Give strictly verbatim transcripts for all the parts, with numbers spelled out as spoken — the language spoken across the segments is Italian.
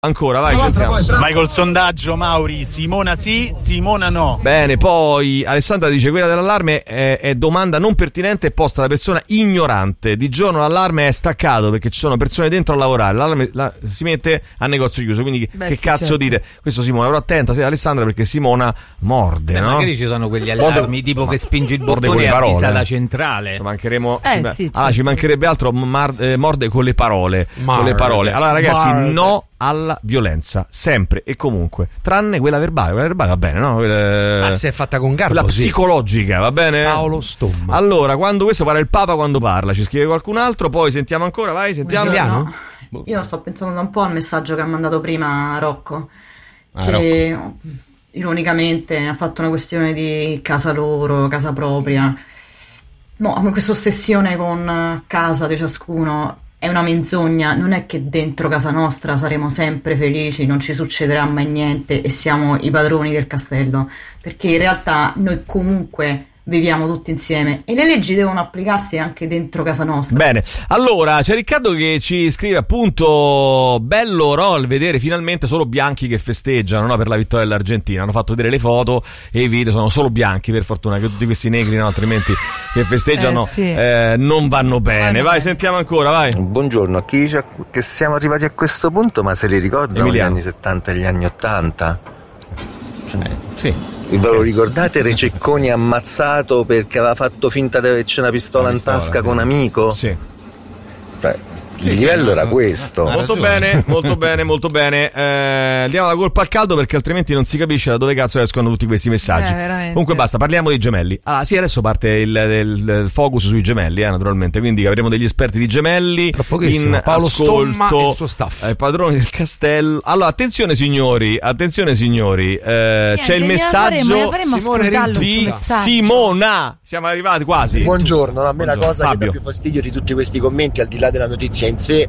Ancora, vai, sentiamo. Vai col sondaggio, Mauri. Simona sì, Simona no. Bene, poi Alessandra dice: quella dell'allarme è, è domanda non pertinente e posta da persona ignorante. Di giorno l'allarme è staccato perché ci sono persone dentro a lavorare. L'allarme la, si mette a negozio chiuso. Quindi Beh, che sì, cazzo certo. dite? Questo Simona, però attenta, sei Alessandra, perché Simona morde, Beh, no? Magari ci sono quegli allarmi morde, tipo che spingi il bottone e avvisa la centrale. Ci mancheremo. Eh, ci, sì, certo. ah, ci mancherebbe altro. Mar, eh, morde con le parole. Mar, con le parole. Allora, ragazzi, mar. no alla violenza, sempre e comunque, tranne quella verbale. Quella verbale va bene, no? Quella, ah, se è fatta con garbo, quella sì. psicologica, va bene? Paolo Stomma. Allora, quando questo parla il Papa quando parla, ci scrive qualcun altro, poi sentiamo ancora, vai, sentiamo. No. Io sto pensando da un po' al messaggio che ha mandato prima Rocco, ah, che Rocco. ironicamente ha fatto una questione di casa loro, casa propria. No, questa ossessione con casa di ciascuno è una menzogna. Non è che dentro casa nostra saremo sempre felici, non ci succederà mai niente e siamo i padroni del castello, perché in realtà noi comunque viviamo tutti insieme e le leggi devono applicarsi anche dentro casa nostra. Bene, allora c'è Riccardo che ci scrive appunto: bello Rol vedere finalmente solo bianchi che festeggiano, no, per la vittoria dell'Argentina. Hanno fatto vedere le foto e i video, sono solo bianchi, per fortuna, che tutti questi negri, no, altrimenti che festeggiano eh, sì. eh, non vanno bene. Vai, vai, sentiamo ancora, vai. Buongiorno, a chi dice che siamo arrivati a questo punto, ma se li ricordano gli anni settanta e gli anni ottanta? Cioè, sì. Ve lo ricordate Rececconi ammazzato perché aveva fatto finta di averci una pistola, una pistola in tasca sì. con amico? Sì. Beh, sì il sì, livello no, era no, questo. Molto bene, molto bene, molto bene. Eh, diamo la colpa al caldo perché altrimenti non si capisce da dove cazzo escono tutti questi messaggi. Eh, Comunque basta, parliamo dei gemelli. Ah sì, adesso parte il, il, il focus sui gemelli, eh, naturalmente. Quindi avremo degli esperti di gemelli in Paolo Stomma ascolto, e il suo staff. Eh, padroni del castello. Allora, attenzione signori, attenzione signori. Eh, Niente, c'è il messaggio faremo, faremo di messaggio. Simona. Siamo arrivati quasi. Buongiorno, a me Buongiorno. la cosa Fabio. che dà più fastidio di tutti questi commenti, al di là della notizia in sé,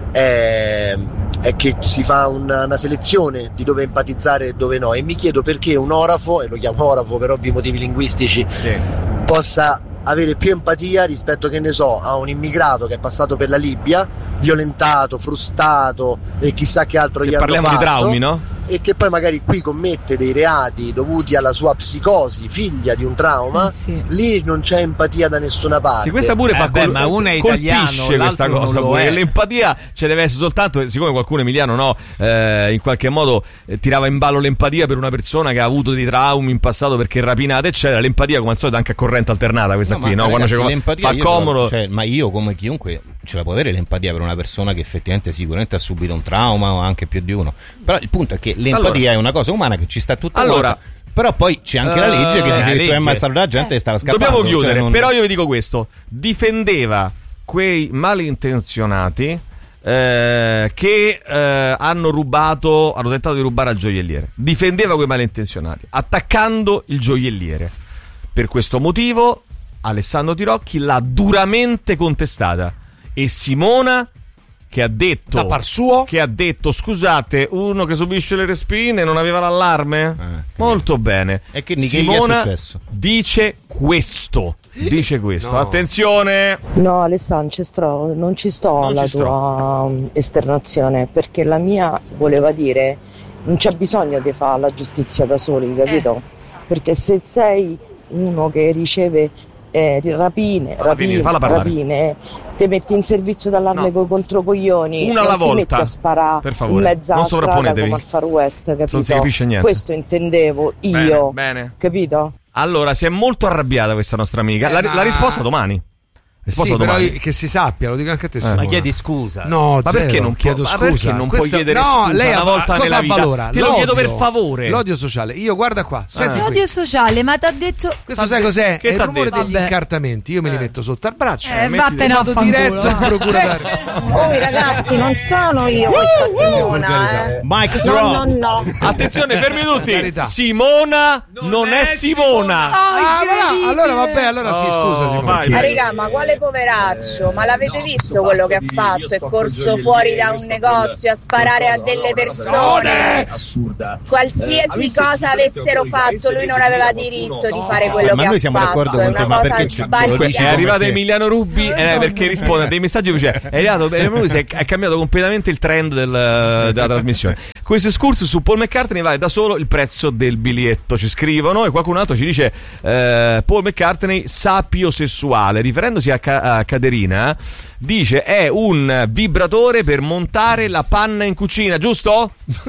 è, è che si fa una, una selezione di dove empatizzare e dove no, e mi chiedo perché un orafo, e lo chiamo orafo per ovvi motivi linguistici, sì. possa avere più empatia rispetto, che ne so, a un immigrato che è passato per la Libia, violentato, frustato e chissà che altro Se gli hanno fatto. Parliamo di traumi, no? E che poi magari qui commette dei reati dovuti alla sua psicosi, figlia di un trauma, eh sì. lì non c'è empatia da nessuna parte. Sì, questa pure eh fa beh, col- ma una è italiano, colpisce questa cosa pure. L'empatia ce deve essere soltanto, siccome qualcuno emiliano no, eh, in qualche modo eh, tirava in ballo l'empatia per una persona che ha avuto dei traumi in passato perché rapinata eccetera. L'empatia come al solito anche a corrente alternata questa no, qui, no? Ragazzi, Quando c'è fa comodo. La, cioè, ma io come chiunque ce la può avere l'empatia per una persona che effettivamente sicuramente ha subito un trauma o anche più di uno. Però il punto è che l'empatia allora, è una cosa umana che ci sta tutta allora volta. Però poi c'è anche uh, la legge che dice che tu hai ammazzato la gente eh. e stava scappando. Dobbiamo chiudere, cioè non... però io vi dico questo: difendeva quei malintenzionati eh, che eh, hanno rubato, hanno tentato di rubare al gioielliere. Difendeva quei malintenzionati attaccando il gioielliere. Per questo motivo Alessandro Tirocchi l'ha duramente contestata e Simona che ha detto da par suo che ha detto scusate, uno che subisce le respine non aveva l'allarme? Eh, molto bene. E che Simona è successo? dice questo dice questo no. Attenzione. No Alessandro, ci sto, non ci sto non alla ci tua sto. esternazione, perché la mia voleva dire non c'è bisogno di fare la giustizia da soli, capito? Eh. Perché se sei uno che riceve eh, rapine, rapine, rapine, ti metti in servizio d'allarme no. con controcoglioni, una alla volta, ti metti a sparare per favore, in mezzo alla strada come al Far West, capito? Non si capisce niente. Questo intendevo io, bene, bene. capito? Allora, si è molto arrabbiata questa nostra amica. La, ma... la risposta domani. Sì, domani. però che si sappia, lo dico anche a te. Eh. Ma chiedi scusa. No, ma zero, perché non chiedo può, scusa? Ma perché non Questa, puoi chiedere no, scusa lei una volta cosa nella vita? valora? Te l'odio, lo chiedo per favore. L'odio sociale. Io guarda qua, senti eh. qui. L'odio sociale, ma t'ha detto questo sai cos'è? Che è il rumore detto? degli Vabbè. incartamenti. Io me li metto sotto al braccio. Eh, vattene a vado diretto in procura d'aria. Oh ragazzi, non sono io questa Simona, eh. Mike no, drop. no, no. Attenzione, fermi tutti. Carità. Simona non, non è Simona. Ah, allora vabbè, allora si oh, scusa Simona. Vai, Ma vai. raga, ma quale Michele poveraccio, ma l'avete visto quello che ha fatto? È corso fuori da un negozio a sparare a delle persone. Qualsiasi cosa avessero fatto, lui non aveva diritto di fare quello ma che noi ha siamo fatto. d'accordo È con te, una ma cosa perché ci- sbagliata. È arrivato Emiliano Rubbi eh, perché risponde a dei messaggi che dice, è arrivato Emiliano Rubbi, si è, è cambiato completamente il trend del, della trasmissione. Questo escursus su Paul McCartney vale da solo il prezzo del biglietto, ci scrivono, e qualcun altro ci dice eh, Paul McCartney sapiosessuale, riferendosi a, Ca- a Caterina, dice è un vibratore per montare la panna in cucina, giusto?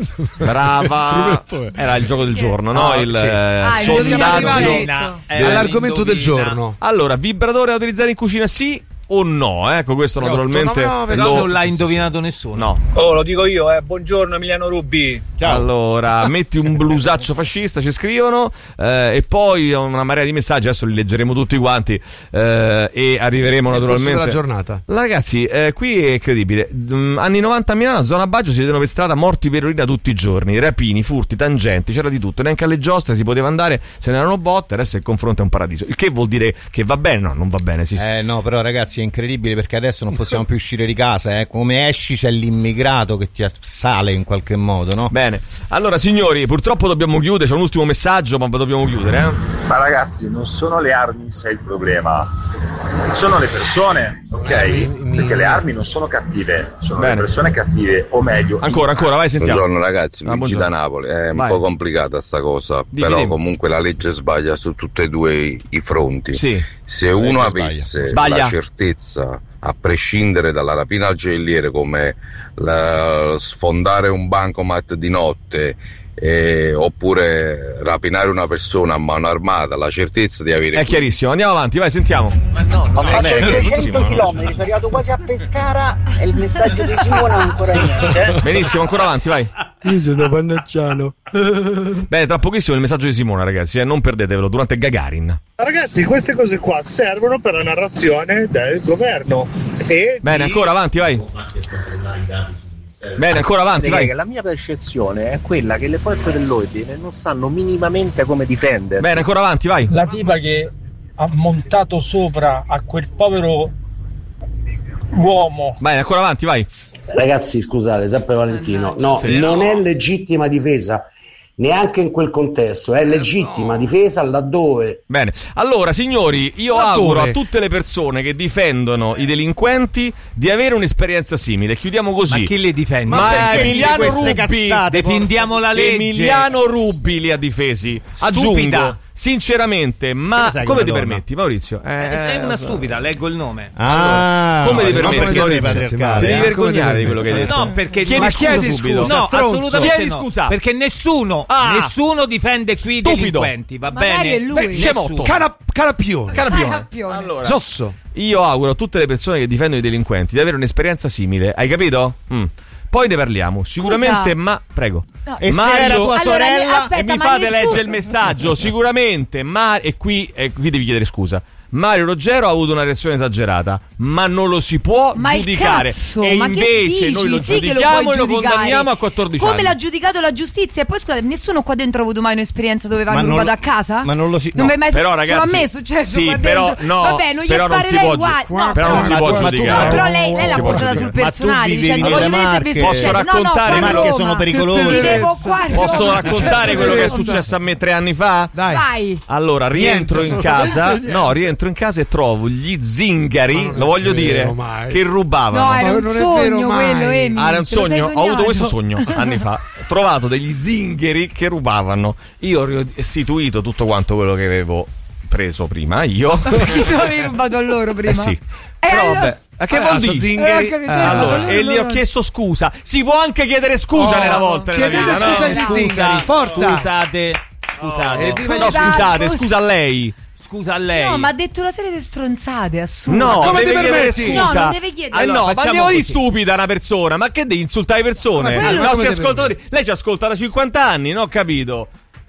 Brava. Era il gioco del giorno, no? Ah, il sì. eh, Ah, il sondaggio indovinello. del- All'argomento del giorno. Allora, vibratore da utilizzare in cucina sì o no? Ecco, questo naturalmente Però non l'ha indovinato nessuno. No. Oh, lo dico io, eh. Buongiorno Emiliano Rubbi. Allora, metti un blusaccio fascista, ci scrivono, eh, e poi una marea di messaggi, adesso li leggeremo tutti quanti, eh, e arriveremo Nel corso naturalmente della giornata. Ragazzi, eh, qui è incredibile. Mm, anni novanta a Milano, zona Baggio, si vedono per strada morti per urina tutti i giorni, rapini, furti, tangenti, c'era di tutto, neanche alle giostre si poteva andare, se ne erano botte, adesso il confronto è un paradiso. Il che vuol dire che va bene? No, non va bene, sì, sì. Eh no, però ragazzi è incredibile perché adesso non possiamo più uscire di casa, eh. Come esci c'è l'immigrato che ti assale in qualche modo, no? Bene, allora signori, purtroppo dobbiamo chiudere, c'è un ultimo messaggio, ma dobbiamo chiudere, eh? Ma ragazzi, non sono le armi in sé il problema, sono le persone, ok? Perché le armi non sono cattive, sono Bene. le persone cattive, o meglio. Ancora, ancora, vai, sentiamo. Buongiorno ragazzi, Ah, Luigi buongiorno. da Napoli. È un Vai. po' complicata sta cosa, Dimmi, però dimmi. comunque la legge sbaglia su tutti e due i, i fronti. Sì. Se La uno legge avesse sbaglia. la certezza, a prescindere dalla rapina al gioielliere, come la- sfondare un bancomat di notte, eh, oppure rapinare una persona a mano armata, la certezza di avere È chiarissimo, andiamo avanti, vai, sentiamo. Ma no, Ho non è fatto chiarissimo. duecento chilometri, sono arrivato quasi a Pescara e il messaggio di Simona ancora niente. Benissimo, ancora avanti, vai. Io sono Pannacciano. Bene, tra pochissimo il messaggio di Simona, ragazzi, eh, non perdetevelo, durante Gagarin. Ragazzi, queste cose qua servono per la narrazione del governo. E Bene, di- ancora avanti, vai. Bene, ancora avanti, vai. La mia percezione è quella che le forze dell'ordine non sanno minimamente come difendere. Bene, ancora avanti, vai. La tipa che ha montato sopra a quel povero uomo. Bene, ancora avanti, vai. Ragazzi, scusate, sempre Valentino. No, Sì. non è legittima difesa, neanche in quel contesto. È legittima difesa laddove. Bene, allora signori, io Ma auguro dove? a tutte le persone che difendono i delinquenti di avere un'esperienza simile. Chiudiamo così. Ma chi li difende? Ma, Ma perché Emiliano dite queste Rubbi, cazzate? Difendiamo la legge. Emiliano Rubbi li ha difesi. Aggiungo, Stupida. sinceramente, ma Che come sai ti che è una permetti, Maurizio? Eh, È una eh, stupida, leggo il nome. Ah, come ti ma permetti, perché sei Maurizio? patriarcale? Ti devi Eh? vergognare di quello che hai detto. No, perché Chiedi ma scusa chiedi subito. scusa, no, stronzo. assolutamente Chiedi no. scusa. Perché nessuno, Ah. nessuno difende qui i Stupido. delinquenti, va Magari bene? è lui. Beh, Scemotto. nessuno. Cara- Carappione. Carapione. Carapione. Allora, Zosso. io auguro a tutte le persone che difendono i delinquenti di avere un'esperienza simile. Hai capito? Mm. Poi ne parliamo. Sicuramente, Scusa. ma prego. No. E se era tua Allora, sorella? aspetta, e mi ma fate nessuno- leggere il messaggio. Sicuramente, ma e qui, e qui devi chiedere scusa. Mario Ruggero ha avuto una reazione esagerata, ma non lo si può Ma il giudicare. cazzo, e ma che invece dici? noi lo Sì che lo giudichiamo puoi e lo giudicare. condanniamo a quattordici Come anni. l'ha giudicato la giustizia? E poi scusate, nessuno qua dentro ha avuto mai un'esperienza dove Ma vanno non rubato lo- a casa? ma non lo si- Non no, vi è mai però, solo ragazzi, a me è successo sì, qua però dentro. no, Vabbè, non gli però non si sparerei può uguali. giu- No, però non si ma può tu- ma tu- giudicare. però lei, lei l'ha Si può portata sul giudicare. Ma tu personale vivevi dicendo nelle voglio vedere se Marche. vi Posso succede. No, no, raccontare qua a le Marche Roma. sono pericolose. Vivevo qua a Posso Roma. raccontare quello che è successo a me tre anni fa? Dai. Vai. Allora, rientro Niente, in casa. assolutamente No, rientro in casa e trovo gli zingari, Ma non lo è voglio vero, dire, mai. che rubavano. No, era Ma un non è vero sogno mai. quello, Emi. Ah, era un Te lo sei sogno? Ho avuto sognato? questo sogno anni fa. Ho trovato degli zingari che rubavano. Io ho restituito tutto quanto quello che avevo preso prima io. Perché tu avevi rubato a loro prima? Eh sì. E Però allora- vabbè, a che Ah, vuol so dire? zingari. Eh, ho capito, Eh, hai rubato allora, loro, e gli ho loro. chiesto scusa. Si può anche chiedere scusa Oh, nella volta nella chiedete vita, scusa no? agli zingari, forza. Scusate, scusate. viva No, gli scusate, scusa. scusa a lei. Scusa a lei. No, ma ha detto una serie di stronzate, assurde. No, come deve ti chiedere permetti? scusa. No, non deve chiedere. Eh Allora, no, ma facciamo andiamo di così. stupida una persona. Ma che devi insultare le persone? Ma quello I nostri come ti ascoltatori. Lei ci ascolta da cinquanta anni, no? Ho capito.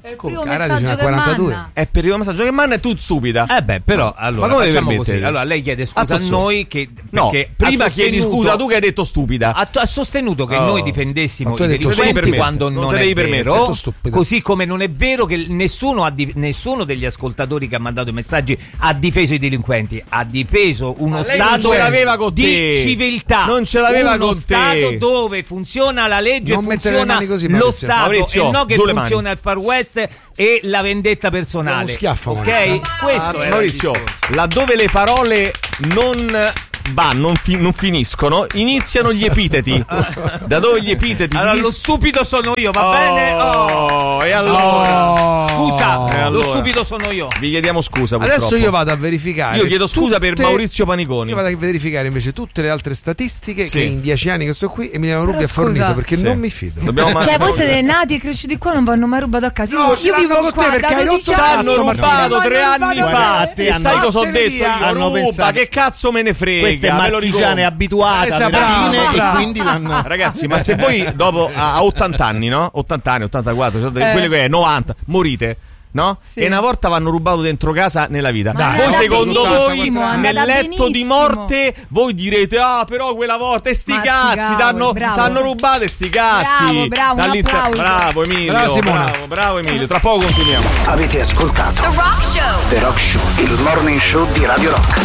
È il primo Cara, messaggio che quarantadue. manna. È per il primo messaggio che manda e tu stupida. Eh beh, però allora Ma come facciamo vi così. permettete? Allora lei chiede scusa Azzo, a noi che No, perché prima ha chiedi sostenuto- scusa tu che hai detto stupida. Ha, ha sostenuto che Oh. noi difendessimo Ma tu i hai detto delinquenti stupido. quando Non non, te è devi permettere, vero. hai detto stupido. Così come non è vero che nessuno, ha di- nessuno degli ascoltatori che ha mandato i messaggi ha difeso i delinquenti, ha difeso uno Ma lei non stato ce l'aveva con di te. civiltà. Non ce l'aveva uno con stato te. dove funziona la legge, Non mettere le funziona mani così, lo Maurizio. Stato Maurizio, e no che giù le mani. funziona il Far West e la vendetta personale. Uno schiaffo, ok? Maurizio. Questo è Maurizio, laddove le parole non vanno, non, fi- non finiscono, iniziano gli epiteti. Da dove gli epiteti? Allora, Gli- lo stupido sono io, va Oh, bene? Oh. e allora? Oh. Scusa, E allora? lo stupido sono io. Vi chiediamo scusa, purtroppo. Adesso io vado a verificare. Io chiedo scusa per Maurizio Paniconi. Io vado a verificare invece tutte le altre statistiche Sì. che in dieci anni che sto qui Emiliano Rubi Però ha fornito scusa. perché Sì. non mi fido. Dobbiamo Cioè, mandare- voi siete nati e cresciuti qua, non vi hanno mai rubato a casa. No, Io, ce io l'hanno vivo con te qua perché da hai dodici rotto anni. Hanno cazzo, rubato Ma tre non anni vado fa. bene. E sai cosa ho Vattene detto via. io? Hanno Ruba, pensato- che cazzo me ne frega? Questa è me lo marchigiana, è ricordo. abituata Questa alle brava, rapine brava. e quindi l'hanno... Ragazzi, ma se voi dopo a ottanta anni, no? ottanta anni, ottantaquattro, cioè, Eh. quelli che è novanta, morite. No? Sì. E una volta vanno rubato dentro casa nella vita. Ma voi andata secondo voi benissimo, è nel andata letto di benissimo. morte voi direte "Ah, però quella volta e sti Ma sti cazzi, cavoli, t'hanno, bravo. t'hanno rubato e sti cazzi". Bravo, bravo, un Dall'inter- applauso. Bravo Emilio, Brava Simona. bravo, bravo Emilio. Tra poco continuiamo. Avete ascoltato The Rock Show. The Rock Show, il morning show di Radio Rock.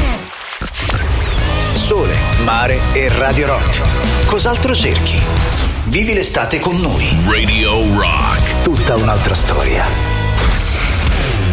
Sole, mare e Radio Rock. Cos'altro cerchi? Vivi l'estate con noi. Radio Rock. Tutta un'altra storia.